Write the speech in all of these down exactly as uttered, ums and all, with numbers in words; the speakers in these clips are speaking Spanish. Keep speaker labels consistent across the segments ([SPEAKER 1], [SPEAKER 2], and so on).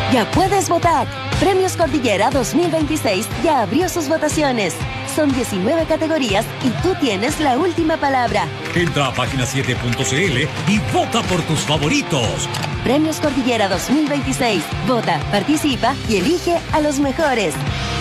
[SPEAKER 1] Ya puedes votar. Premios Cordillera dos mil veintiséis ya abrió sus votaciones. Son diecinueve categorías y tú tienes la última palabra.
[SPEAKER 2] Entra a página siete punto c l y vota por tus favoritos.
[SPEAKER 1] Premios Cordillera dos mil veintiséis. Vota, participa y elige a los mejores.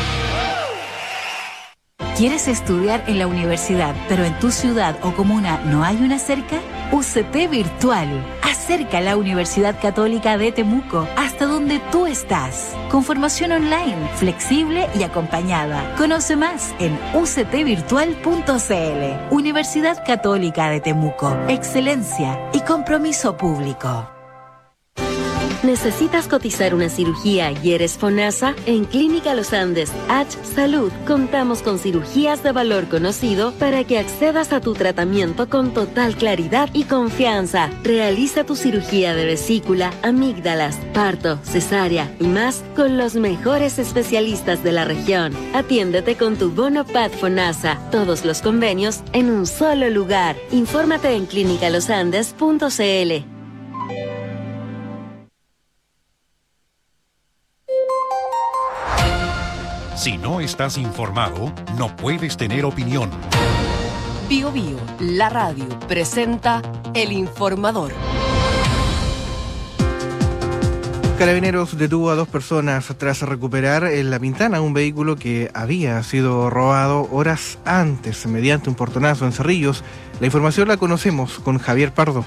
[SPEAKER 3] ¿Quieres estudiar en la universidad, pero en tu ciudad o comuna no hay una cerca? U C T Virtual. Acerca la Universidad Católica de Temuco hasta donde tú estás. Con formación online, flexible y acompañada. Conoce más en u c t virtual punto c l. Universidad Católica de Temuco. Excelencia y compromiso público.
[SPEAKER 1] ¿Necesitas cotizar una cirugía y eres FONASA? En Clínica Los Andes, H Salud, contamos con cirugías de valor conocido para que accedas a tu tratamiento con total claridad y confianza. Realiza tu cirugía de vesícula, amígdalas, parto, cesárea y más con los mejores especialistas de la región. Atiéndete con tu bono P A D FONASA. Todos los convenios en un solo lugar. Infórmate en clínica los andes punto c l.
[SPEAKER 4] Si no estás informado, no puedes tener opinión.
[SPEAKER 5] Bio Bio, la radio, presenta El Informador.
[SPEAKER 6] Carabineros detuvo a dos personas tras recuperar en La Pintana un vehículo que había sido robado horas antes mediante un portonazo en Cerrillos. La información la conocemos con Javier Pardo.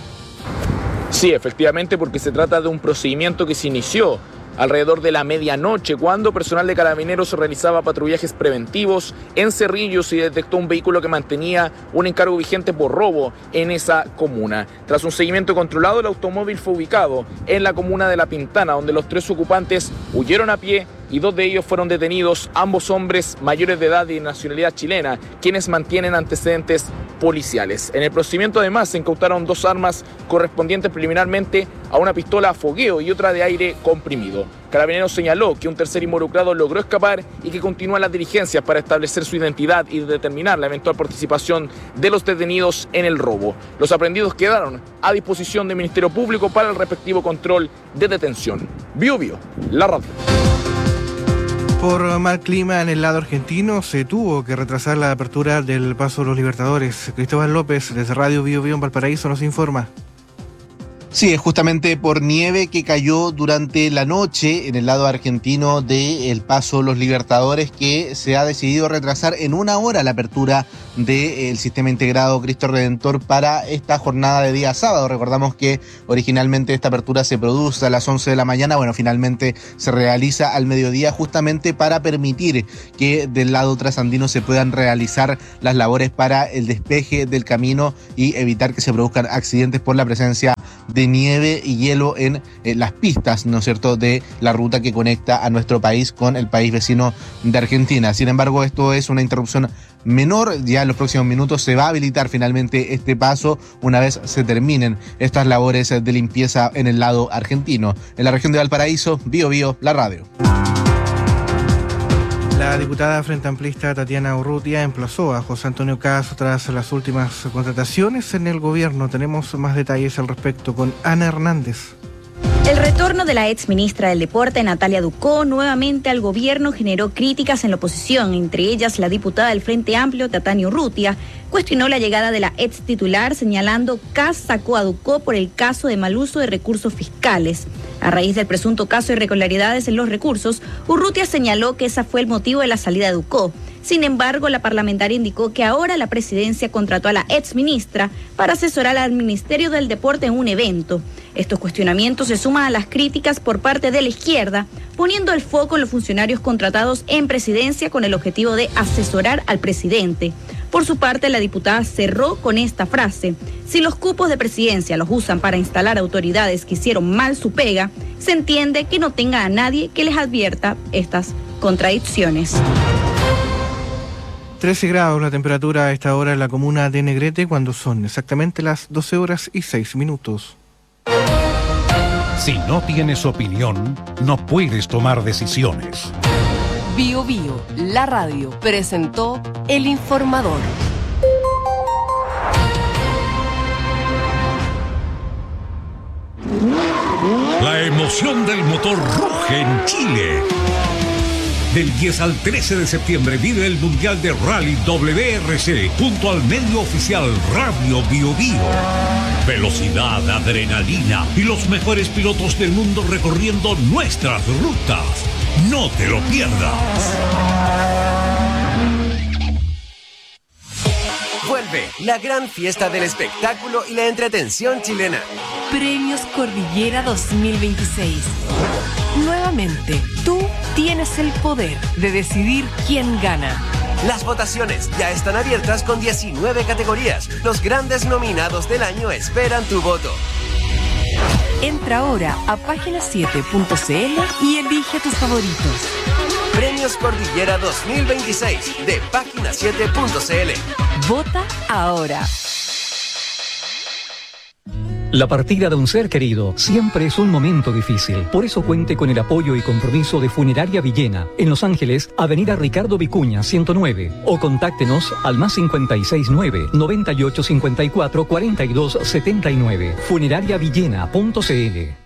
[SPEAKER 7] Sí, efectivamente, porque se trata de un procedimiento que se inició alrededor de la medianoche, cuando personal de Carabineros realizaba patrullajes preventivos en Cerrillos y detectó un vehículo que mantenía un encargo vigente por robo en esa comuna. Tras un seguimiento controlado, el automóvil fue ubicado en la comuna de La Pintana, donde los tres ocupantes huyeron a pie y dos de ellos fueron detenidos, ambos hombres mayores de edad y de nacionalidad chilena, quienes mantienen antecedentes policiales. En el procedimiento además se incautaron dos armas correspondientes preliminarmente a una pistola a fogueo y otra de aire comprimido. Carabineros señaló que un tercer involucrado logró escapar y que continúan las diligencias para establecer su identidad y determinar la eventual participación de los detenidos en el robo. Los aprehendidos quedaron a disposición del Ministerio Público para el respectivo control de detención. Bio Bio, la radio.
[SPEAKER 6] Por mal clima en el lado argentino se tuvo que retrasar la apertura del Paso de los Libertadores. Cristóbal López, desde Radio Bio Bio en Valparaíso, nos informa.
[SPEAKER 8] Sí, es justamente por nieve que cayó durante la noche en el lado argentino del Paso Los Libertadores que se ha decidido retrasar en una hora la apertura del Sistema Integrado Cristo Redentor para esta jornada de día sábado. Recordamos que originalmente esta apertura se produce a las once de la mañana, bueno, finalmente se realiza al mediodía justamente para permitir que del lado trasandino se puedan realizar las labores para el despeje del camino y evitar que se produzcan accidentes por la presencia de nieve y hielo en eh, las pistas, ¿no es cierto?, de la ruta que conecta a nuestro país con el país vecino de Argentina. Sin embargo, esto es una interrupción menor. Ya en los próximos minutos se va a habilitar finalmente este paso una vez se terminen estas labores de limpieza en el lado argentino. En la región de Valparaíso, Bio Bio, la radio.
[SPEAKER 6] La diputada frente amplista Tatiana Urrutia emplazó a José Antonio Caz tras las últimas contrataciones en el gobierno. Tenemos más detalles al respecto con Ana Hernández.
[SPEAKER 9] El retorno de la ex ministra del Deporte, Natalia Ducó, nuevamente al gobierno generó críticas en la oposición. Entre ellas, la diputada del Frente Amplio, Tatiana Urrutia, cuestionó la llegada de la ex titular, señalando Caz sacó a Ducó por el caso de mal uso de recursos fiscales. A raíz del presunto caso de irregularidades en los recursos, Urrutia señaló que ese fue el motivo de la salida de Ducó. Sin embargo, la parlamentaria indicó que ahora la presidencia contrató a la exministra para asesorar al Ministerio del Deporte en un evento. Estos cuestionamientos se suman a las críticas por parte de la izquierda, poniendo el foco en los funcionarios contratados en presidencia con el objetivo de asesorar al presidente. Por su parte, la diputada cerró con esta frase: si los cupos de presidencia los usan para instalar autoridades que hicieron mal su pega, se entiende que no tenga a nadie que les advierta estas contradicciones.
[SPEAKER 6] trece grados la temperatura a esta hora en la comuna de Negrete, cuando son exactamente las doce horas y seis minutos.
[SPEAKER 4] Si no tienes opinión, no puedes tomar decisiones.
[SPEAKER 5] Bio Bio, la radio, presentó El Informador.
[SPEAKER 2] La emoción emoción del motor ruge en Chile. Del diez al trece de septiembre vive el Mundial de Rally W R C junto al medio oficial Radio Bio Bio. Velocidad, adrenalina y los mejores pilotos del mundo recorriendo nuestras rutas. No te lo pierdas.
[SPEAKER 10] Vuelve la gran fiesta del espectáculo y la entretención chilena.
[SPEAKER 5] Premios Cordillera dos mil veintiséis. Nuevamente, tú tienes el poder de decidir quién gana.
[SPEAKER 10] Las votaciones ya están abiertas con diecinueve categorías. Los grandes nominados del año esperan tu voto.
[SPEAKER 5] Entra ahora a página siete punto c l y elige tus favoritos.
[SPEAKER 10] Premios Cordillera dos mil veintiséis de página siete punto c l.
[SPEAKER 5] Vota ahora.
[SPEAKER 11] La partida de un ser querido siempre es un momento difícil. Por eso cuente con el apoyo y compromiso de Funeraria Villena, en Los Ángeles, Avenida Ricardo Vicuña, ciento nueve. O contáctenos al más cincuenta y seis nueve, noventa y ocho cincuenta y cuatro, cuarenta y dos setenta y nueve. funeraria villena punto c l.